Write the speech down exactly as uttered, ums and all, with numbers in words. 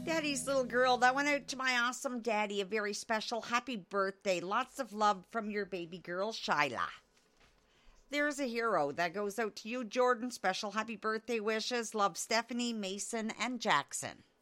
Daddy's little girl, that went out to my awesome daddy. A very special happy birthday. Lots of love from your baby girl, Shyla. There's a hero that goes out to you, Jordan. Special happy birthday wishes. Love, Stephanie, Mason, and Jackson.